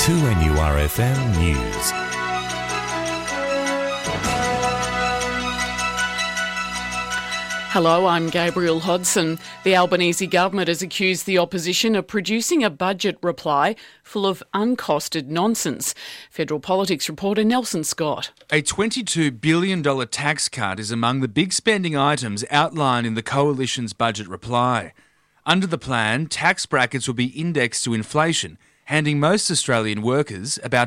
2NURFM News. Hello, I'm Gabriel Hodson. The Albanese government has accused the opposition of producing a budget reply full of uncosted nonsense. Federal Politics reporter Nelson Scott. A $22 billion tax cut is among the big spending items outlined in the Coalition's budget reply. Under the plan, tax brackets will be indexed to inflation, handing most Australian workers about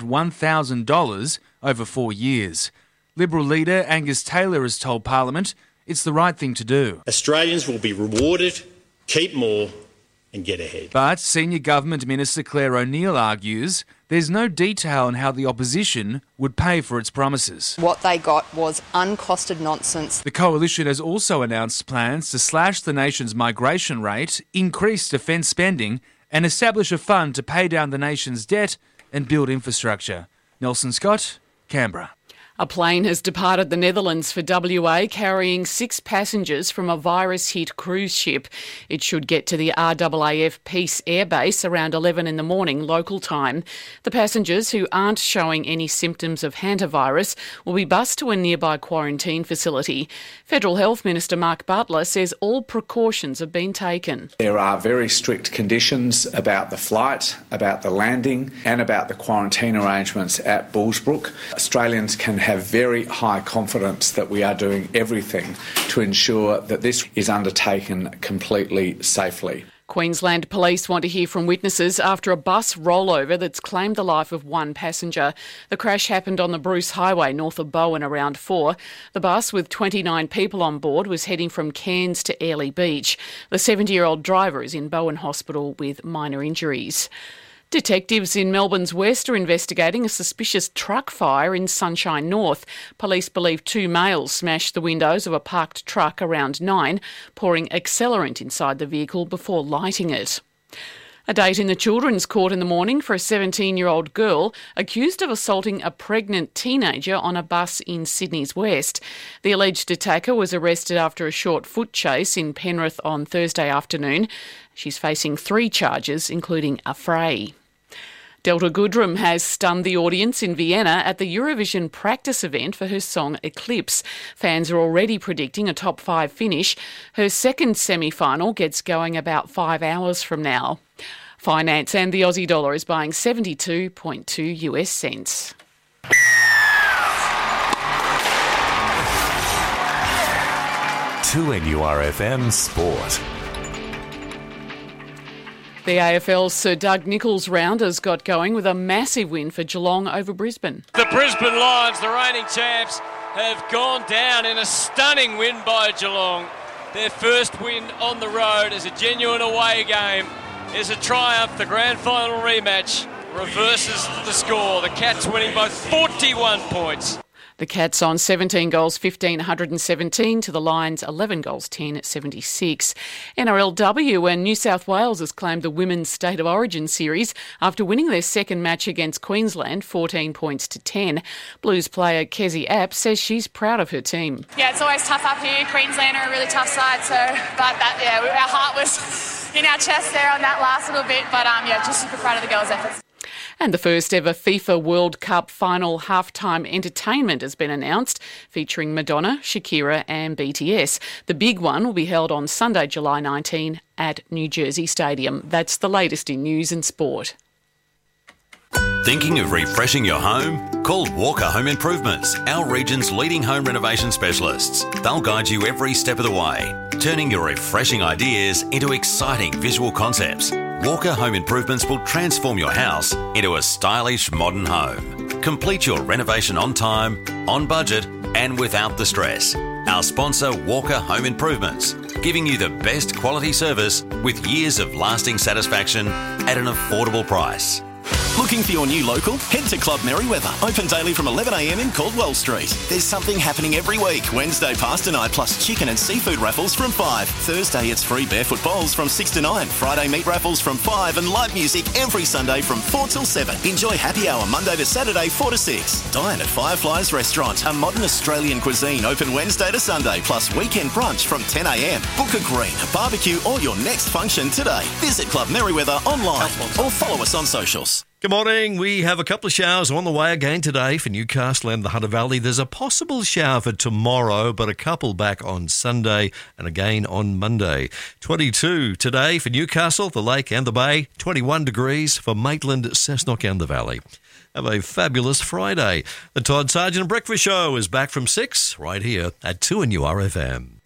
$1,000 over 4 years. Liberal leader Angus Taylor has told Parliament it's the right thing to do. Australians will be rewarded, keep more and get ahead. But Senior Government Minister Claire O'Neill argues there's no detail on how the opposition would pay for its promises. What they got was uncosted nonsense. The Coalition has also announced plans to slash the nation's migration rate, increase defence spending and establish a fund to pay down the nation's debt and build infrastructure. Nelson Scott, Canberra. A plane has departed the Netherlands for WA carrying 6 passengers from a virus-hit cruise ship. It should get to the RAAF Peace Air Base around 11 in the morning local time. The passengers, who aren't showing any symptoms of hantavirus, will be bused to a nearby quarantine facility. Federal Health Minister Mark Butler says all precautions have been taken. There are very strict conditions about the flight, about the landing and about the quarantine arrangements at Bullsbrook. Australians can have very high confidence that we are doing everything to ensure that this is undertaken completely safely. Queensland Police want to hear from witnesses after a bus rollover that's claimed the life of 1 passenger. The crash happened on the Bruce Highway north of Bowen around 4. The bus, with 29 people on board, was heading from Cairns to Airlie Beach. The 70-year-old driver is in Bowen Hospital with minor injuries. Detectives in Melbourne's West are investigating a suspicious truck fire in Sunshine North. Police believe 2 males smashed the windows of a parked truck around 9, pouring accelerant inside the vehicle before lighting it. A date in the Children's Court in the morning for a 17-year-old girl accused of assaulting a pregnant teenager on a bus in Sydney's West. The alleged attacker was arrested after a short foot chase in Penrith on Thursday afternoon. She's facing 3 charges, including a fray. Delta Goodrem has stunned the audience in Vienna at the Eurovision practice event for her song Eclipse. Fans are already predicting a top 5 finish. Her second semi-final gets going about 5 hours from now. Finance and the Aussie dollar is buying 72.2 US cents. To NURFM Sport. The AFL's Sir Doug Nicholls Rounders got going with a massive win for Geelong over Brisbane. The Brisbane Lions, the reigning champs, have gone down in a stunning win by Geelong. Their first win on the road is a genuine away game. Is a triumph. The grand final rematch reverses the score. The Cats winning by 41 points. The Cats on 17 goals, 15, 117 to the Lions, 11 goals, 10, 76. NRLW and New South Wales has claimed the Women's State of Origin series after winning their second match against Queensland, 14 points to 10. Blues player Kezzy App says she's proud of her team. Yeah, it's always tough up here. Queensland are a really tough side, our heart was in our chest there on that last little bit, but just super proud of the girls' efforts. And the first ever FIFA World Cup final halftime entertainment has been announced, featuring Madonna, Shakira and BTS. The big one will be held on Sunday, July 19 at New Jersey Stadium. That's the latest in news and sport. Thinking of refreshing your home? Call Walker Home Improvements, our region's leading home renovation specialists. They'll guide you every step of the way, turning your refreshing ideas into exciting visual concepts. Walker Home Improvements will transform your house into a stylish modern home. Complete your renovation on time, on budget and without the stress. Our sponsor, Walker Home Improvements, giving you the best quality service with years of lasting satisfaction at an affordable price. Looking for your new local? Head to Club Merriweather. Open daily from 11 a.m. in Caldwell Street. There's something happening every week. Wednesday pasta night plus chicken and seafood raffles from 5. Thursday it's free barefoot bowls from 6 to 9. Friday meat raffles from 5 and live music every Sunday from 4 till 7. Enjoy happy hour Monday to Saturday 4 to 6. Dine at Fireflies Restaurant. A modern Australian cuisine open Wednesday to Sunday plus weekend brunch from 10 a.m. Book a green, a barbecue or your next function today. Visit Club Merriweather online or follow us on socials. Good morning. We have a couple of showers on the way again today for Newcastle and the Hunter Valley. There's a possible shower for tomorrow, but a couple back on Sunday and again on Monday. 22 today for Newcastle, the Lake and the Bay. 21 degrees for Maitland, Cessnock and the Valley. Have a fabulous Friday. The Todd Sargent Breakfast Show is back from 6 right here at 2NURFM.